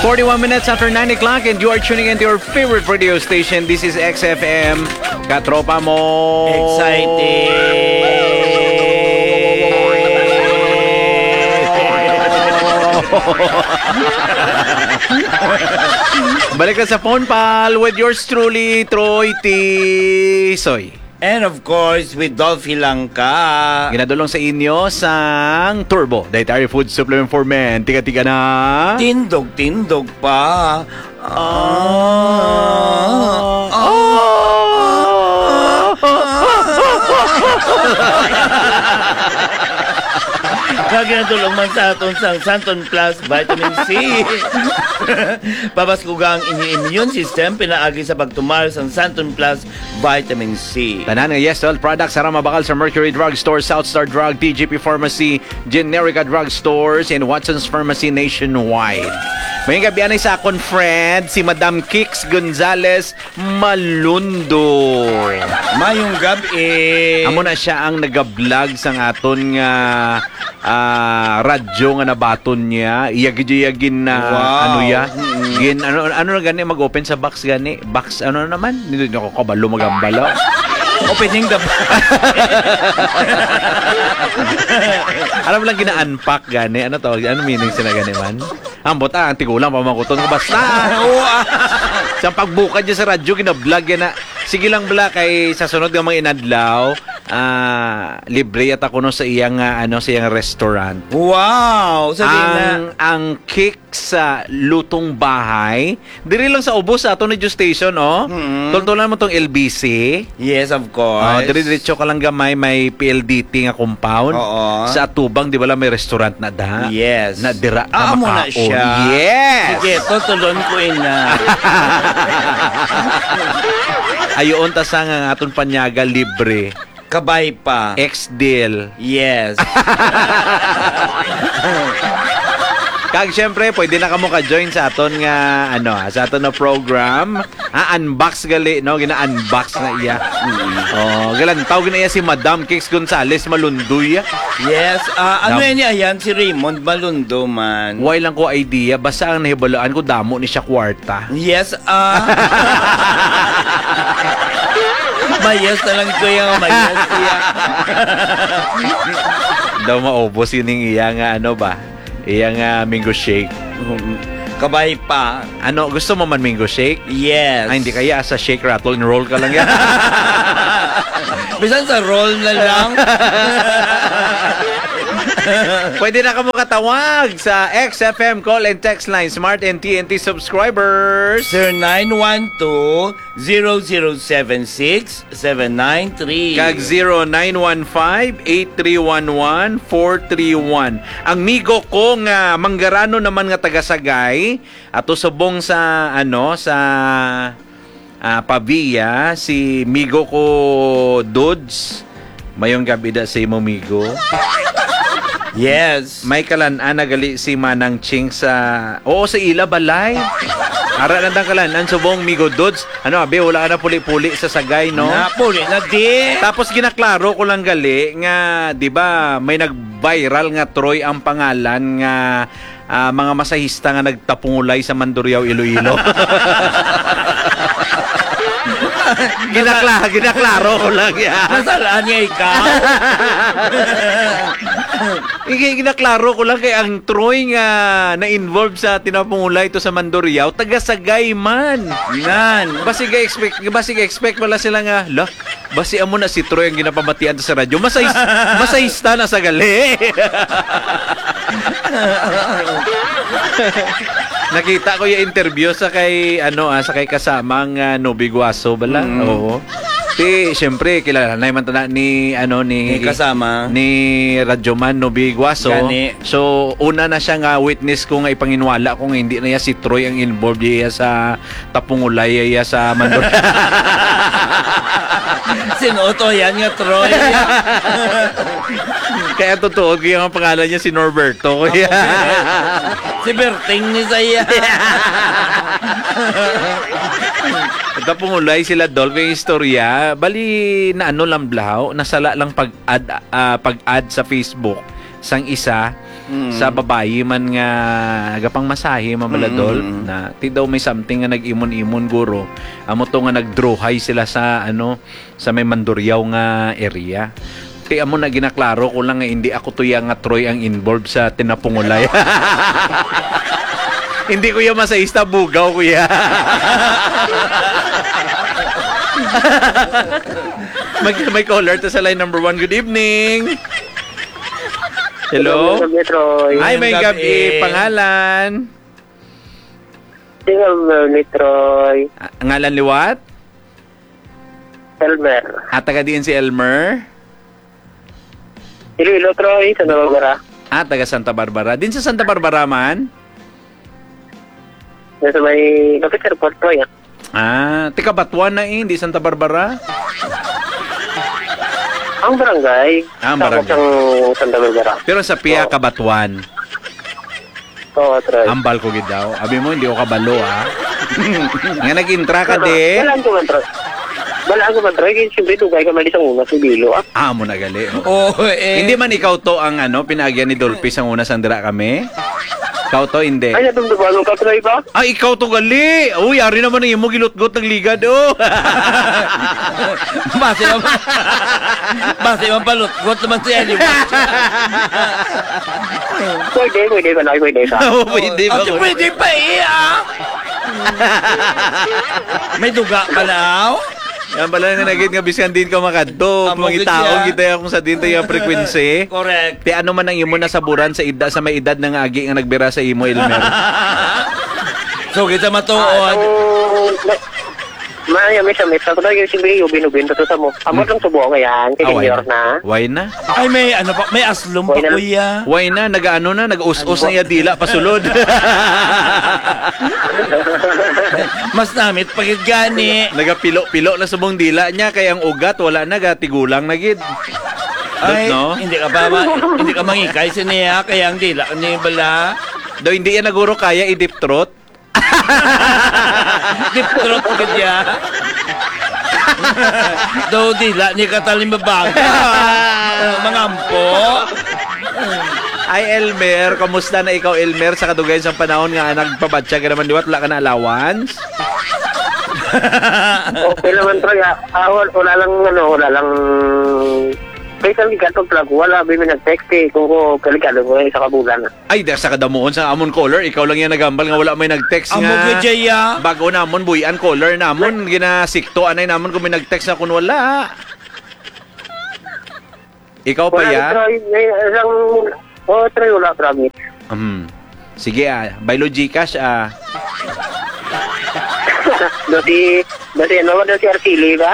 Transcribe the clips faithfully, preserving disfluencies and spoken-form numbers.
forty-one minutes after nine o'clock and you are tuning into your favorite radio station. This is X F M. Katropa mo. Excited. Balik na sa phone pal with yours truly, Troy Tisoy. And of course, with Dolphy Langka. Ginadulong sa inyo sang Turbo Dietary Food Supplement for Men. Tiga-tiga na. Tindog-tindog pa. Ah. Ah. Ah. Kaginadulong man sa aton sang Santon Plus Vitamin C. Pabaskugang inyong immune system, pinaagi sa pagtumar sang Santon Plus Vitamin C. Tanan nga yes, all products sa mabakal sa Mercury Drug Store, Southstar Drug, T G P Pharmacy, Generica Drug Stores, and Watson's Pharmacy nationwide. May gabi anay sa akong friend, si Madam Kix Gonzales Malundo. Mayong gabi. Amo na siya ang nag-vlog sang aton nga uh, radyo nga nabaton niya. Iyagin-iyagin na wow. ano ya. Mm-hmm. Gin, ano, ano na gani mag-open sa box gani? Box ano naman? Dito nyo ko kabalo magambalo. Opening the alam lang gina-unpack gani. Ano tawag? Ano meaning sila gani man? Ang buta, ang tigulang pamakuton ko basta. Sa pagbukad niya sa radyo, gina-vlog yan na. Sige lang bala kay sa sunod ng mga inadlaw, ah, libre at ako no sa iyang uh, ano sa iyang restaurant. Wow! Sabi ang na ang cake sa lutong bahay, diri lang sa ubos sa ato na station, oh. Mm-hmm. Tultulan mo tong L B C. Yes, of course. Oh, diri diretso ka lang gamay may P L D T nga compound. Oo. Sa Tubang di ba lang may restaurant na da? Yes. Na dira ah, mo na siya. Yes. Sige, tutulon ko ina. Ayon ta sa nga aton panyaga libre. Kabay pa. Ex-deal. Yes. Kag syempre pwede na kamo ka-join sa aton nga ano, sa aton na program. Ah, unbox gali no, gina-unbox na iya. Mm-hmm. Oh, galan tawag na iya si Madam Kix Gonzales Malundoy. Yes, uh, ano Now, yan yan si Raymond Malundo man. Why lang ko idea basta ang nahibalaan ko damo ni siya kwarta. Yes, ah. Uh, mayas na lang ko yung mayas siya. Daw maubos yun yung iya nga ano ba? Iya nga mango shake. Kabay pa. Ano, gusto mo man mango shake? Yes. Ay, hindi kaya sa shake, rattle, and roll ka lang yan. Bisan sa roll na lang. Pwede na kamo katawag sa X F M call and text line Smart and T N T subscribers. zero nine one two, zero zero seven six, seven nine three. Kag zero nine one five, eight three one one, four three one. Ang migo ko nga manggarano naman nga taga-Sagay ato subong sa ano sa uh, Pavia si migo ko Dudes. Mayong gabi da sa imo migo. Yes. May kalan-an nagali si Manang Ching sa oo sa ila balay. Ara na dang kalan-an subong migo Dudes. Ano abe wala ka na puli-puli sa Sagay no? Na puli na di. Tapos ginaklaro ko lang gali nga 'di ba may nag-viral nga Troy ang pangalan nga uh, mga masahista nga nagtapungulay sa Mandurriao, Iloilo. Ginakla, ginaklaro ko lang yan. Nasalaan niya ikaw. Ginaklaro ko lang kay ang Troy nga na-involve sa tinapungulay ito sa Mandurriao, taga-Sagay man. Nan. Basi ga expect, basi ga expect wala sila nga, la, basi amo na si Troy ang ginapamatian sa radyo. Masahis, masahista na sa gali. Nakita ko yung interview sa kay ano ah, sa kay kasamang uh, Noby Guaso bala. Mm. Oo. Ti syempre kilala na man tana ni ano ni, ni kasama ni Radyoman Noby Guaso. Gani. So una na siya nga witness ko nga ipanginwala kung hindi na ya si Troy ang involved ya sa tapungulay ya sa Mandor. Sinuto yan nga Troy. Kaya totoo ko yung pangalan niya si Norberto. Kaya si Berting ni Saya. Tapungulay sila Dolph yung istorya. Bali na ano lang blaw, nasala lang pag-add uh, pag-add sa Facebook sang isa Mm. sa babayi man nga gapang masahe mamaladol Mm. na ti daw may something nga nag-imon-imon guro. Amo to nga nag-draw high sila sa ano sa may Mandurriao nga area. Ti amo na ginaklaro ko lang nga hindi ako tuya nga Troy ang involved sa tinapungulay. Hindi ko yung masaista bugaw kuya. may, may caller to sa line number one. Good evening. Hello? Gabi, Troy. Ay, may Gabi. gabi. Pangalan? Single ni Troy. Ah, ngalan liwat? Elmer. At taga diin si Elmer? Iloilo, Troy. Sa Navagara. At taga Santa Barbara. Din sa Santa Barbara man? Nasa may Lapit Airport, Troy. Ah. Ah, tika Batuan na eh, hindi Santa Barbara? Ang barangay. Ah, ang barangay. Tapos ang Santa Barbara. Pero sa Pia, Oo. Kabatuan. Oo, Troy. Ambal ko gidaw. Abi mo, hindi ko kabalo ha. Nga nag-intra ka di. Balaan ko man, Troy. Balaan ko man, Troy. Kaya siyempre, dugay ka mali sa una sa Bilo. Ah. Ah, mo nagali. Oh. Oh, eh. Hindi man ikaw to ang ano, pinagyan ni Dolphy ang una sandira kami? Ikaw to, hindi. Ay, natungdubanon ka, Troy ba? Ah, ikaw to gali. Uy, ari naman ang imo gilot-got ng ligad, oh. Base man Base man palutgot naman si Eli. Pwede, pwede ba na? Pwede ka. Oh, pwede ba? Ate, pwede pa eh, ah. May duga pa na, Yan pala nga nagit nga biskan din ka makadto. Amo Mga gid taong siya. kita akong sa din tayo frequency. Correct. Ti ano man ang imo nasaburan sa edad sa may edad nga agi nga nagbira sa imo Elmer. So, kita Ah, matuod. ang... Maya, may samit. Ako na yung siyempre, ubin-ubin. Ito sa mo. Amot lang subukan ka yan. Ah, why Senior na? na. Why na? Ay, may ano pa, may aslom pa, Why na- kuya. Why na? Nag-ano na? Nag-us-us na iya dila pasulod. Mas namit pagid gani. Nagapilo-pilo na subong dila niya kay ang ugat wala na gatigulang na gid. Ay, no? hindi ka ba, ma- hindi ka mangikay sa niya, kaya ang dila ni bala. Do hindi yan naguro kaya i-deep throat. Deep throat ka diya. Do dila ni katalim babaga. Uh, mga ampo. Ay Elmer, kamusta na ikaw Elmer sa kadugay sa panahon nga nagpabatsa ka naman diwat wala ka na allowance? Okay naman, Troy. Ah, Ah, wala, wala lang, ano, wala lang... Kaya sa ligato plug, wala. Bimi nag-text eh. Kung ko kaligado ko sa kabulan. Ay, dahil sa kadamuon sa amon caller, ikaw lang yan nagambal nga wala may nag-text Amo nga. ka diya. Bago namon buyan caller namon ginasikto anay namon kung may nag-text na kun wala. Ikaw pa Wala, ya? Troy. May isang... Oh, Troy, wala, promise. Um, sige ah, baylo Gcash ah. Dati, dati ano ba, dati Arcili ba?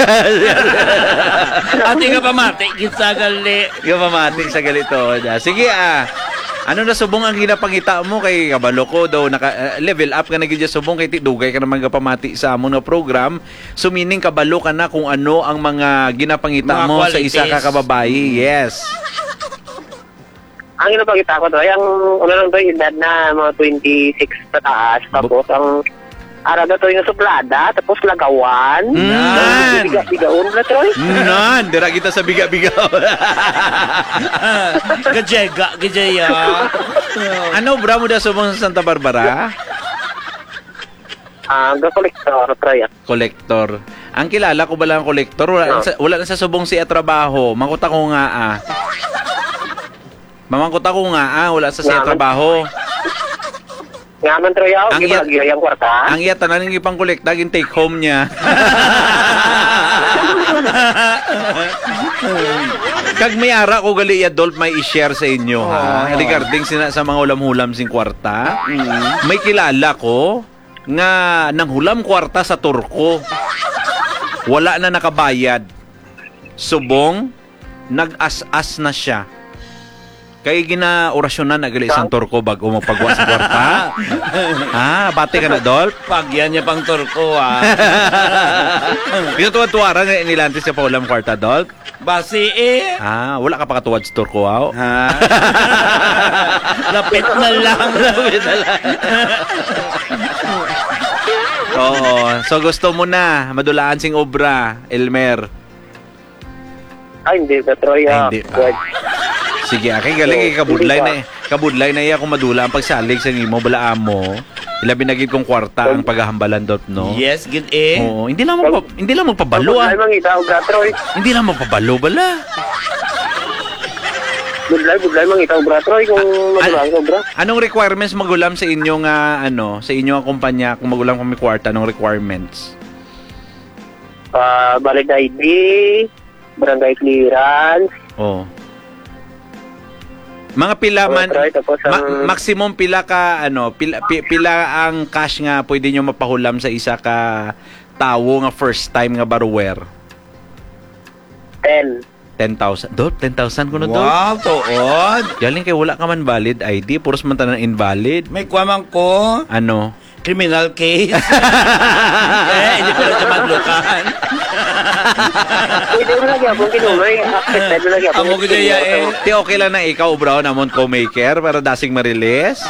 Ate ka pa mati, kitsa gali. Ikaw pamati sa galito. Sige ah. Ano na subong ang ginapangita mo kay kabalo ko daw naka uh, level up ka na gid subong kay ti dugay ka naman gapamati sa amon nga program. So meaning kabalo ka na kung ano ang mga ginapangita Mga mo sa qualities. isa ka kababayi. Yes. Ang inapagita ko, Troy, ang ano lang, Troy, edad na mga twenty-six pataas. Tapos, ang ara na, Troy, na suplada. Tapos, lagawan. Nan! Biga-bigaon na, Troy. Nan, dira kita sa biga-bigaw. Gajega, gajaya. Ano bra mo da subong sa Santa Barbara? Ah, ga-collector, Troy. ah. Kolektor. Ang kilala ko ba lang kolektor? Wala, Oh. sa, wala na sa subong siya trabaho. Mangkuta ko nga ah. Mamangkuta ko nga ah, wala sa siya Nga, trabaho. Nga man, Troy, ako, Ang di ba iya- lagi yung kwarta? Ang iya tanan ng ipang kolekta gin take home niya. Kag may ara ko gali adult may i-share sa inyo ha. Oh. Regarding sina sa mga ulam-hulam sing kwarta. May kilala ko nga nang hulam kwarta sa Turko. Wala na nakabayad. Subong nag-as-as na siya. Kay gina orasyonan na gali isang Turko bago mapagwa sa kwarta. Ah, bati ka na Dolp. Pagyan niya pang turko, ah. Yung tuwad-tuwaran na inilantis sa paulam kwarta, Dolp. Basi eh. Ah, wala ka pa katuwad sa Turko, wow. Ha? Lapit na lang. Lapit na lang. Oo. So gusto mo na madulaan sing obra, Elmer. Ay, hindi ba, Troy? Ay, ah. hindi pa. Wag. Sige, akay galing kay kabudlay na kabudlay na iya kung madula ang pagsalig sa imo balaan mo. Ilabi na gid kong kwarta ang paghahambalan dot no. Yes, gid eh. Oo, hindi lang mo hindi lang magpabalo ah. Budlay mangita og bratroy. Hindi lang magpabalo bala. Budlay, budlay mangita og bratroy kung madula ang sobra. Anong requirements magulam sa inyong ah, ano, sa inyong kumpanya kung magulam kami kwarta, anong requirements? Ah, valid I D, barangay clearance. Oh. Mga pila man Bratroy, tapos ang ma- maximum pila ka ano, pila, pi- pila ang cash nga pwede nyo mapahulam sa isa ka tawo nga first time nga borrower. ten. ten thousand. Do, ten thousand kuno do. Wow, tuod. Galing kay wala ka man valid I D, puros man tanan invalid. May kwamang ko. Ano? Criminal case. eh, hindi ko lang madlukan. Pwede mo lagi akong kinuloy. Accepted mo lagi akong Amo gid ya eh. Ti okay lang na ikaw bro namon co-maker para dasing ma-release.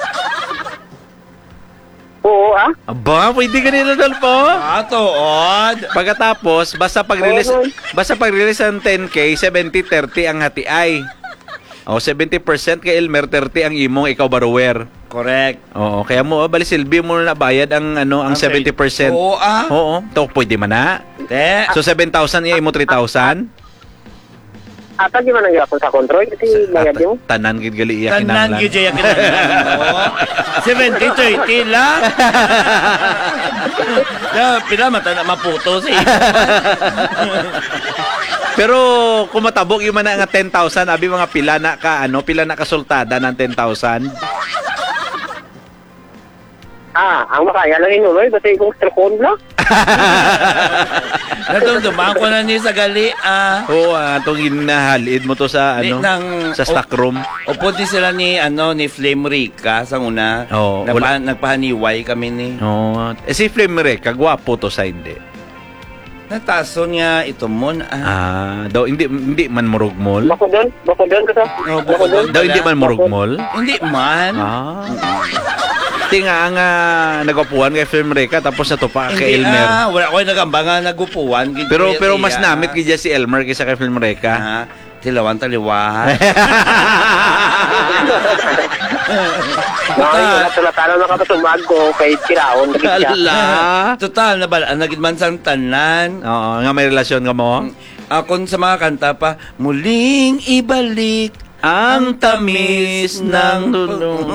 Oo, ah. Aba, pwede ka nila dal po. Ah, tuod. Pagkatapos, basta pag-release, Oo. basta pag-release ng ten K, seventy thirty ang hati ay. O, seventy percent kay Elmer, thirty ang imong ikaw borrower. Correct. Oo, kaya mo, bali silbi mo na bayad ang ano ang Ang seventy percent. Oo, ah. Oo, to pwede man na. Te. So seven thousand iya imo three thousand. Ata di man ang sa control kasi bayad yung Tanan gid gali iya Tanan kinahanglan. gyud ya kinahanglan. seventy thirty lang. Ya, pila mata na maputo si. Pero kung matabok yung man na nga ten thousand, abi mga pila na ka ano, pila na kasultada ng ten thousand. Ah, ang makaya lang inuloy basta kung strokon lang. Natungduman ko na ni sa gali ah. Oo, ah, atong ginahalid mo to sa Di ano, nang- sa stock room. Upo din sila ni ano ni Flame Rica sa una. Oo, Nagpa, nagpahaniway kami ni. Oo. Eh, si Flimre, kagwapo to sa hindi. Natason nga ito mo ah. Ah, daw hindi hindi man murugmol. Bako doon, bako doon ka sa. Oh, Bako doon. Daw hindi man murugmol. Hindi man. Ah. Tinga ang uh, nagapuan kay Flimre ka tapos natupa kay Hindi Elmer. ah, wala ko nagambanga nagupuan. Gid Pero ko pero iya. mas namit kaya si Elmer kaysa kay Flimre ka. Ah, tilawan taliwahan. Ay, wala tulatalo na ka pa sumag ko kay Tiraon. Ala. Total na bala nagid man sang tanan. Oo, nga may relasyon ka mo. Akon sa mga kanta pa, muling ibalik Ang tamis ng tulong.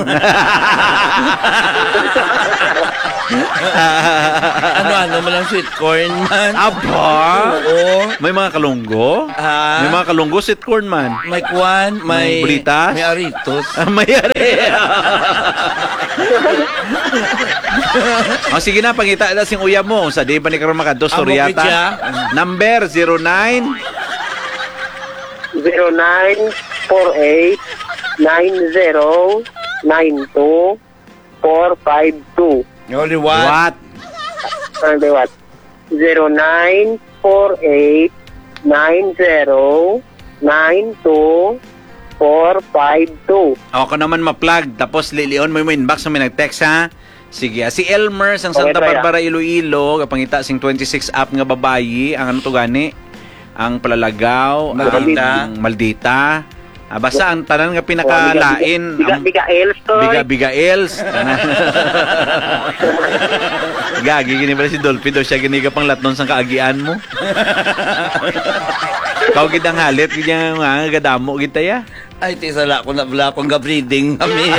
ano-ano mo lang sweet corn man. Aba! Oo. May mga kalunggo? Ah, May mga kalunggo sweet corn man. may kwan, may... May bulitas? May aritos. Ah, mayari. O sige na, pangita na sing uya mo. Sa di ba ni karon makadto Amo storyata? gidya. Number zero nine zero nine four eight nine zero nine two four five two. Only what? What? Ano ba what? zero nine four eight nine zero nine two four five two. Ako naman ma-plug. Tapos lilion mo yung inbox na may nag-text ha. Sige, ah, si Elmer sang Santa Okay, try, Barbara Iloilo, kapangita sing twenty-six up nga babayi, ang ano to gani? Ang palalagaw, Maldita. ang Maldita. Ah, basta ang tanan nga pinakalain, Biga, ang biga, els to. Biga Biga Els. Gagi gini pala si Dolphy daw siya giniga pang latnon sang kaagian mo. Kau gid ang halit gid nga gadamo gid taya. Ay, tisala ko na wala akong ga-breeding kami.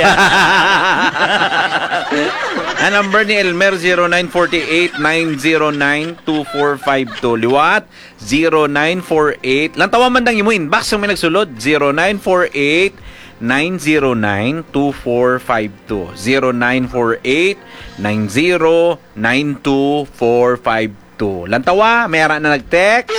Ang number ni Elmer zero nine four eight nine zero nine two four five two. Liwat zero nine four eight. Lang tawa man dang imo inbox ang may nagsulod zero nine four eight nine zero nine two four five two. zero nine four eight nine zero nine two four five two. Lang tawa, may ara na nag-text.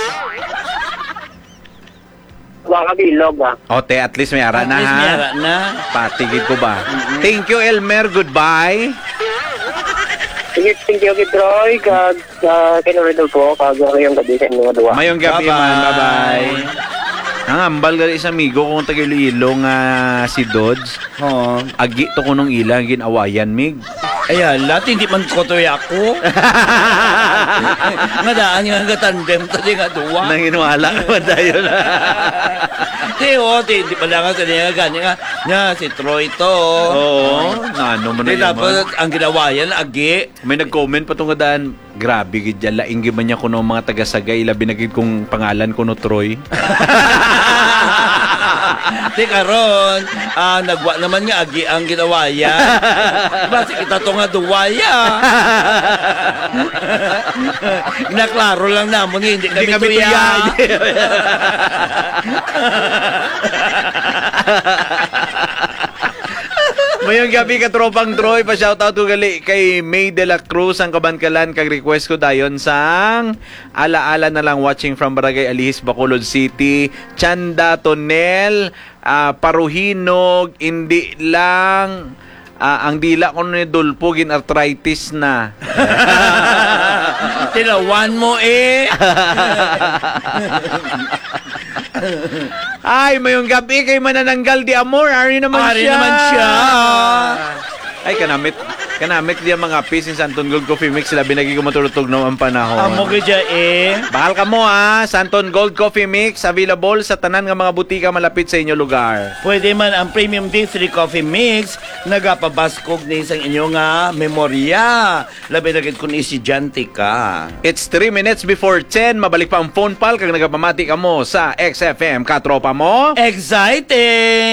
Baka bilog ah. Ote, at least may ara At na least ha. may ara na. Patigid ko ba? Thank you Elmer, goodbye. Sige, thank you, Troy. Kag, uh, kinuridol po. Kag, ngayong gabi sa mga duwa. Mayong gabi Bye-bye. man, bye-bye. Ang ambal gali sa amigo kung Tagaililo nga si Dodge. Oo. Agi to kunong ilang ginawayan mig. Ayan, lahat hindi man kotoy ako. Nga daan yung nga tandem to di nga duwa. Nanginwala ka ba tayo na? Di, oh, di, di pala nga sa niya ganyan nga. Nga, si Troy to. Oo, na ano mo na Di, tapos, yaman. ang ginawa yan, agi. May nag-comment pa tong daan, grabe gid yan, laing man niya kuno mga taga-Sagay, labi na gid kung pangalan kuno Troy. Di karon, ah, nagwa naman nga agi ang ginawa yan. Diba, si kita to nga duwaya. Inaklaro lang namon, hindi kami, Hindi kami tuya. Mayong gabi ka tropang Troy, pa shoutout ko gali kay May de la Cruz ang Kabankalan, kag request ko dayon sang alaala na lang watching from Barangay Alihis, Bacolod City, Chanda Tonel, ah, Paruhinog, hindi lang ah, ang dila ko ni Dulpo gin arthritis na. Tinawan mo eh. Ay, mayong gabi kay Manananggal di Amor, ari naman Ari siya. naman siya. Ay, kanamit. Kanamit diya mga pisin sa Anton Gold Coffee Mix, labi nagi ko matulutog na ang panahon. Amo ka dyan eh. Bahal ka mo ha, Santon Gold Coffee Mix, available sa tanan nga mga butika malapit sa inyo lugar. Pwede man ang Premium D three Coffee Mix, nagapabaskog ni isang inyo nga memorya. Labi na kung isidyante ka. It's three minutes before ten, mabalik pa ang phone pal kag nagapamati ka mo sa X F M. Katropa mo? Exciting!